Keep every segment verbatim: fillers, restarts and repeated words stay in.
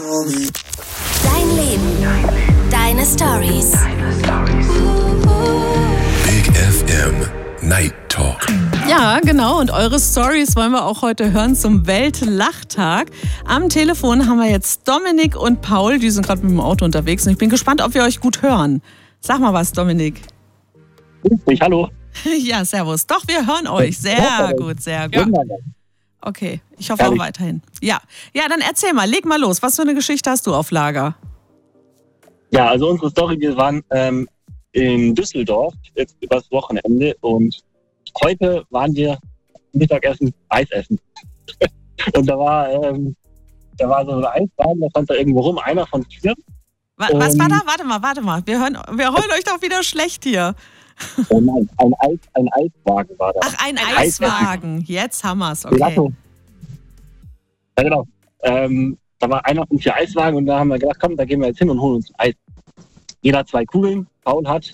Dein Leben, deine Stories. Big F M Night Talk. Ja, genau. Und eure Stories wollen wir auch heute hören zum Weltlachtag. Am Telefon haben wir jetzt Dominik und Paul. Die sind gerade mit dem Auto unterwegs. Und ich bin gespannt, ob wir euch gut hören. Sag mal was, Dominik. Ich, hallo. Ja, servus. Doch, wir hören euch. Sehr gut, sehr gut. Okay, ich hoffe auch weiterhin. Ja. ja, dann erzähl mal, leg mal los. Was für eine Geschichte hast du auf Lager? Ja, also unsere Story, wir waren ähm, in Düsseldorf jetzt übers Wochenende und heute waren wir Mittagessen Eis essen. Und da war, ähm, da war so ein Eiswagen, da stand da irgendwo rum, einer von vier. Was, was war da? Warte mal, warte mal. Wir, hören, wir holen euch doch wieder schlecht hier. Oh nein, ein, Eis, ein Eiswagen war da. Ach, ein, ein Eiswagen. Eiswagen. Jetzt haben wir es, okay. Ja, genau. Ähm, da war einer von vier Eiswagen und da haben wir gedacht, komm, da gehen wir jetzt hin und holen uns ein Eis. Jeder zwei Kugeln. Paul hat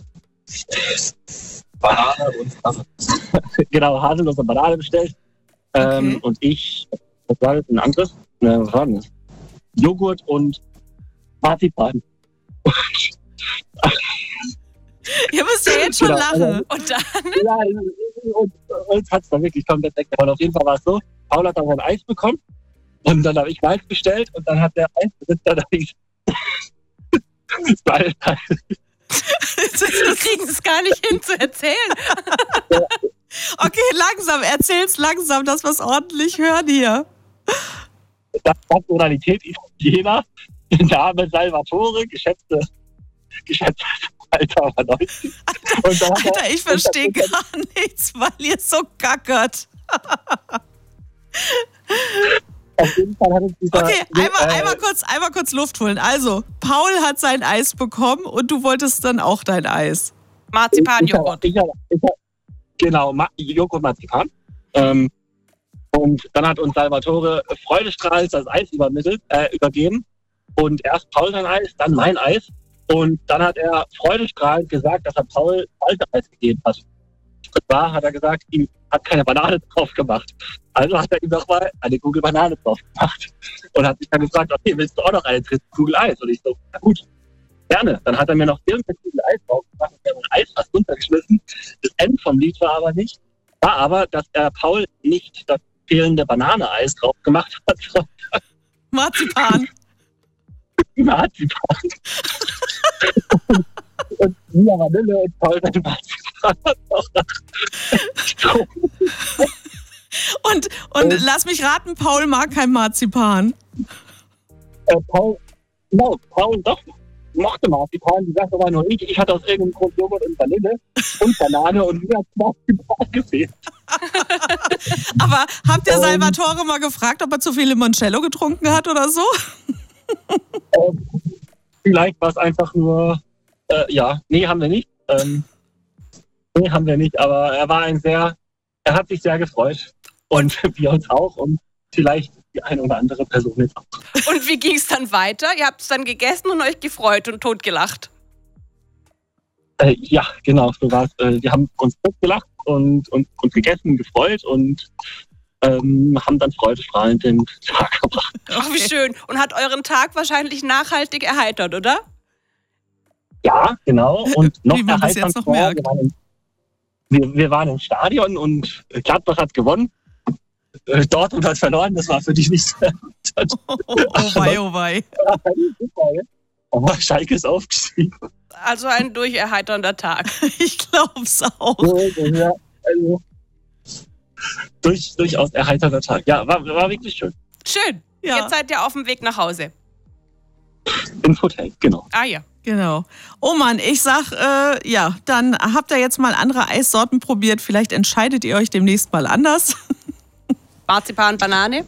Banane und also, genau, haselnuss und Banane bestellt. Ähm, Okay. Und ich, was war das, ein anderes? Ne, was war denn das? Joghurt und Marzipan. Ihr müsst ja jetzt schon Genau. lachen. Und dann? Ja, und uns hat es dann wirklich komplett weggehauen. Auf jeden Fall war es so, Paul hat dann sein Eis bekommen und dann habe ich meins bestellt und dann hat der Eisbesitzer da ich Wir kriegen es gar nicht hin zu erzählen. Okay, langsam, erzähl's langsam, dass wir es ordentlich hören hier. das Nationalität Italiener, Name Salvatore, geschätzte, geschätzte Alter war neunzig. Und dann hat er- Alter, ich verstehe gar nichts, weil ihr so gackert. Auf jeden Fall hat uns dieser, Okay, einmal, äh, einmal, kurz, einmal kurz Luft holen. Also, Paul hat sein Eis bekommen und du wolltest dann auch dein Eis. Marzipanjoghurt. Ich, ich, ich, ich, genau, Ma- Joghurt Marzipan. Ähm, und dann hat uns Salvatore freudestrahlend das Eis übermittelt, äh, übergeben. Und erst Paul sein Eis, dann mein Eis. Und dann hat er freudestrahlend gesagt, dass er Paul alte Eis gegeben hat. Und zwar hat er gesagt, ihm hat keine Banane drauf gemacht. Also hat er ihm nochmal eine Kugel Banane drauf gemacht. Und hat mich dann gefragt, okay, willst du auch noch eine dritte Kugel Eis? Und ich so, na gut, gerne. Dann hat er mir noch irgendeine Kugel Eis drauf gemacht und mir mein Eis fast runtergeschmissen. Das Ende vom Lied war aber nicht, war aber, dass er Paul nicht das fehlende Banane-Eis drauf gemacht hat, sondern Marzipan. Marzipan. Und Mia Vanille und Paul seine Marzipan hat auch noch. Und, und lass mich raten, Paul mag kein Marzipan. Äh, Paul, genau, Paul doch mochte Marzipan. Die Sache war nur ich. Ich hatte aus irgendeinem Grund Joghurt und Vanille und Banane und mir hat Marzipan gefehlt. Aber habt ihr Ähm. Salvatore mal gefragt, ob er zu viel Limoncello getrunken hat oder so? Ähm, vielleicht war es einfach nur, äh, ja, nee, haben wir nicht. Ähm, nee, haben wir nicht, aber er war ein sehr, er hat sich sehr gefreut. Und wir uns auch und vielleicht die eine oder andere Person jetzt auch. Und wie ging es dann weiter? Ihr habt es dann gegessen und euch gefreut und totgelacht. Äh, ja, genau, so war es. Äh, wir haben uns totgelacht und, und, und gegessen, gefreut und ähm, haben dann freudestrahlend den Tag gebracht. Ach, wie schön. Und hat euren Tag wahrscheinlich nachhaltig erheitert, oder? Ja, genau. Und noch Wie man das erheiternd jetzt noch war, merkt. wir, waren im, wir, wir waren im Stadion und Gladbach hat gewonnen. Äh, Dortmund hat verloren, das war für dich nicht so erheiternd. Oh, oh wei, oh wei. Aber Schalke ist aufgestiegen. Also ein durcherheiternder Tag. Ich glaub's auch. Ja, also, durch, durchaus erheiternder Tag. Ja, war, war wirklich schön. Schön. Ja. Jetzt seid ihr auf dem Weg nach Hause. Ins Hotel, genau. Ah ja. Genau. Oh Mann, ich sag, äh, ja, dann habt ihr jetzt mal andere Eissorten probiert. Vielleicht entscheidet ihr euch demnächst mal anders. Marzipan, Banane.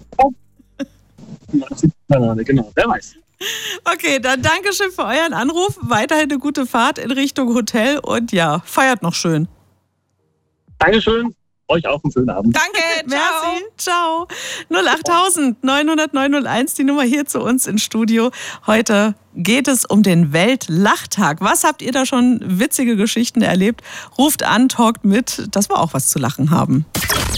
Banane, genau, wer weiß. Okay, dann Dankeschön für euren Anruf. Weiterhin eine gute Fahrt in Richtung Hotel und ja, feiert noch schön. Dankeschön, euch auch einen schönen Abend. Danke, ciao. Merci, ciao. null acht neun null null neun null eins, die Nummer hier zu uns ins Studio. Heute geht es um den Weltlachtag. Was habt ihr da schon witzige Geschichten erlebt? Ruft an, talkt mit, dass wir auch was zu lachen haben.